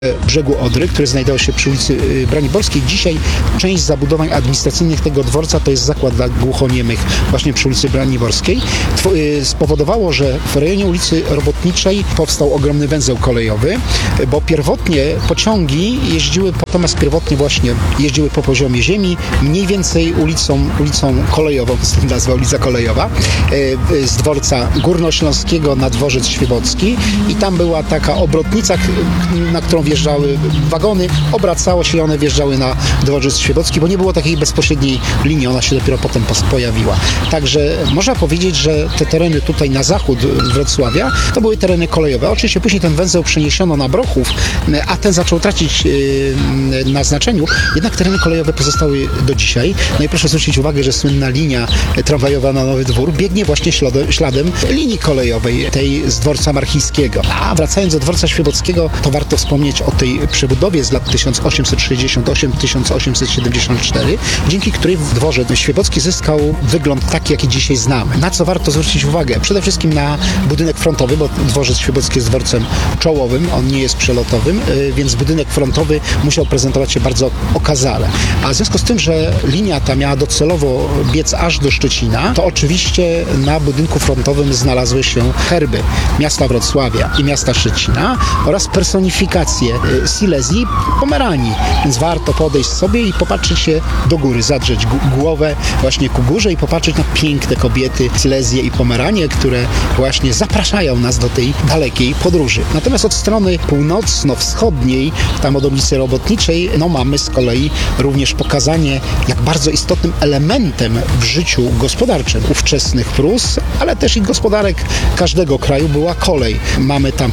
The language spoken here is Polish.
brzegu Odry, który znajdował się przy ulicy Braniborskiej. Dzisiaj część zabudowań administracyjnych tego dworca to jest zakład dla głuchoniemych właśnie przy ulicy Braniborskiej. Spowodowało, że w rejonie ulicy Robotniczej powstał ogromny węzeł kolejowy, bo pierwotnie pociągi jeździły po poziomie ziemi, mniej więcej ulicą kolejową, stąd nazwa ulica Kolejowa, z dworca Górnośląskiego na dworzec Świebocki i tam była taka obrotnica, na którą wjeżdżały wagony, obracało się i one wjeżdżały na dworzec Świebocki, bo nie było takiej bezpośredniej linii, ona się dopiero potem pojawiła. Także można powiedzieć, że te tereny tutaj na zachód Wrocławia to były tereny kolejowe. Oczywiście później ten węzeł przeniesiono na Brochów, a ten zaczął tracić na znaczeniu, jednak tereny kolejowe pozostały do dzisiaj. No i proszę zwrócić uwagę, że słynna linia tramwajowa na Nowy Dwór biegnie właśnie śladem linii kolejowej, tej z dworca Marchijskiego. A wracając do dworca Świebockiego, to warto wspomnieć o tej przebudowie z lat 1868-1874, dzięki której dworzec Świebocki zyskał wygląd taki, jaki dzisiaj znamy. Na co warto zwrócić uwagę? Przede wszystkim na budynek frontowy, bo dworzec Świebocki jest dworcem czołowym, on nie jest przelotowym, więc budynek frontowy musiał prezentować się bardzo okazale. A w związku z tym, że linia ta miała docelowo biec aż do Szczecina, to oczywiście na budynku frontowym znalazły się herby miasta Wrocławia i miasta Szczecina oraz personifikacje Silesii, Pomeranii. Więc warto podejść sobie i popatrzeć się do góry, zadrzeć głowę właśnie ku górze i popatrzeć na piękne kobiety Silesję i Pomeranię, które właśnie zapraszają nas do tej dalekiej podróży. Natomiast od strony północno-wschodniej, tam od ulicy Robotniczej, mamy z kolei również pokazanie, jak bardzo istotnym elementem w życiu gospodarczym ówczesnych Prus, ale też i gospodarek każdego kraju była kolej. Mamy tam